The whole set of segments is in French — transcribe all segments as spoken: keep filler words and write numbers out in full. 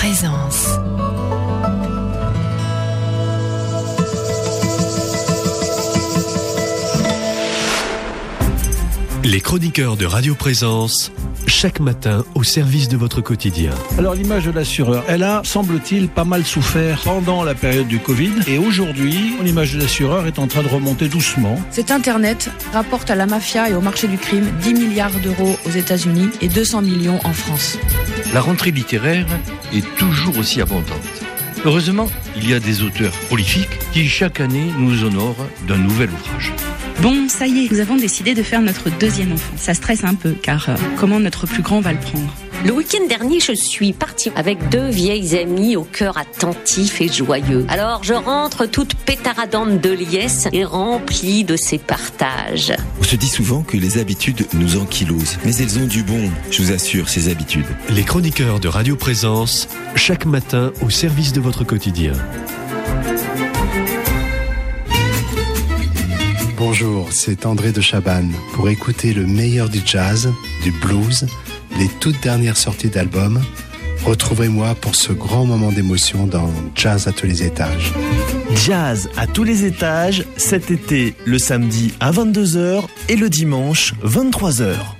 Présence. Les chroniqueurs de Radio Présence, chaque matin au service de votre quotidien. Alors l'image de l'assureur, elle a, semble-t-il, pas mal souffert pendant la période du Covid. Et aujourd'hui, l'image de l'assureur est en train de remonter doucement. Cet Internet rapporte à la mafia et au marché du crime dix milliards d'euros aux États-Unis et deux cents millions en France. La rentrée littéraire est toujours aussi abondante. Heureusement, il y a des auteurs prolifiques qui chaque année nous honorent d'un nouvel ouvrage. Bon, ça y est, nous avons décidé de faire notre deuxième enfant. Ça stresse un peu, car euh, comment notre plus grand va le prendre ? Le week-end dernier, je suis partie avec deux vieilles amies au cœur attentif et joyeux. Alors, je rentre toute pétaradante de liesse et remplie de ces partages. On se dit souvent que les habitudes nous ankylosent, mais elles ont du bon, je vous assure, ces habitudes. Les chroniqueurs de Radio Présence, chaque matin au service de votre quotidien. Bonjour, c'est André de Chabannes. Pour écouter le meilleur du jazz, du blues, les toutes dernières sorties d'albums, retrouvez-moi pour ce grand moment d'émotion dans Jazz à tous les étages. Jazz à tous les étages, cet été, le samedi à vingt-deux heures et le dimanche vingt-trois heures.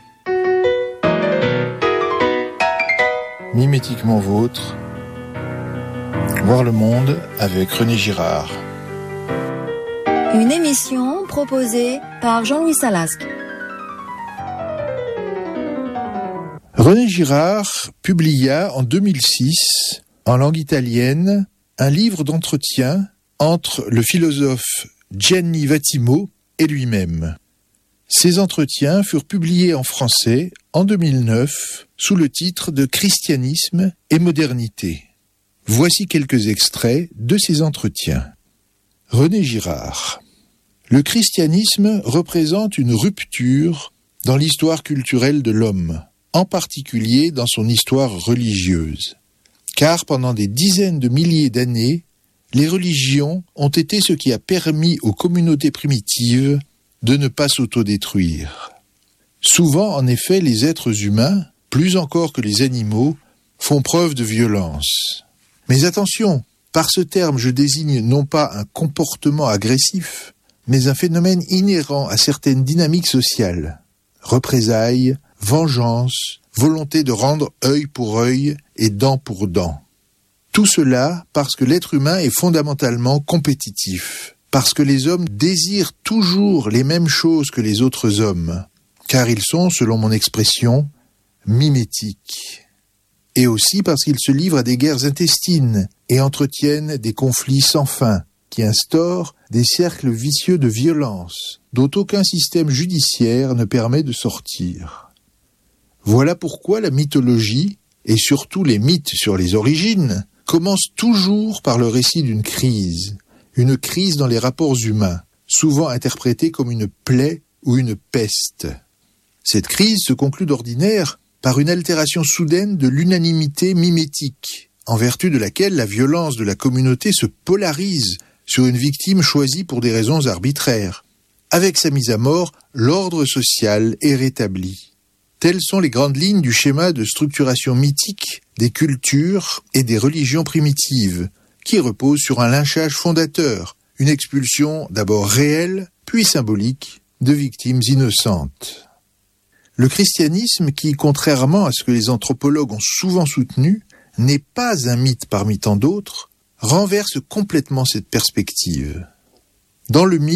Mimétiquement vôtre, voir le monde avec René Girard. Une émission proposée par Jean-Louis Salasque. René Girard publia en deux mille six, en langue italienne, un livre d'entretien entre le philosophe Gianni Vattimo et lui-même. Ces entretiens furent publiés en français en deux mille neuf sous le titre de Christianisme et modernité. Voici quelques extraits de ces entretiens. René Girard. Le christianisme représente une rupture dans l'histoire culturelle de l'homme, en particulier dans son histoire religieuse. Car pendant des dizaines de milliers d'années, les religions ont été ce qui a permis aux communautés primitives de ne pas s'autodétruire. Souvent, en effet, les êtres humains, plus encore que les animaux, font preuve de violence. Mais attention, par ce terme, je désigne non pas un comportement agressif, mais un phénomène inhérent à certaines dynamiques sociales. Représailles, vengeance, volonté de rendre œil pour œil et dent pour dent. Tout cela parce que l'être humain est fondamentalement compétitif, parce que les hommes désirent toujours les mêmes choses que les autres hommes, car ils sont, selon mon expression, mimétiques. Et aussi parce qu'ils se livrent à des guerres intestines et entretiennent des conflits sans fin, qui instaurent des cercles vicieux de violence, dont aucun système judiciaire ne permet de sortir. Voilà pourquoi la mythologie, et surtout les mythes sur les origines, commencent toujours par le récit d'une crise, une crise dans les rapports humains, souvent interprétée comme une plaie ou une peste. Cette crise se conclut d'ordinaire par une altération soudaine de l'unanimité mimétique, en vertu de laquelle la violence de la communauté se polarise sur une victime choisie pour des raisons arbitraires. Avec sa mise à mort, l'ordre social est rétabli. Telles sont les grandes lignes du schéma de structuration mythique des cultures et des religions primitives, qui repose sur un lynchage fondateur, une expulsion d'abord réelle, puis symbolique, de victimes innocentes. Le christianisme qui, contrairement à ce que les anthropologues ont souvent soutenu, n'est pas un mythe parmi tant d'autres, renverse complètement cette perspective. Dans le mythe,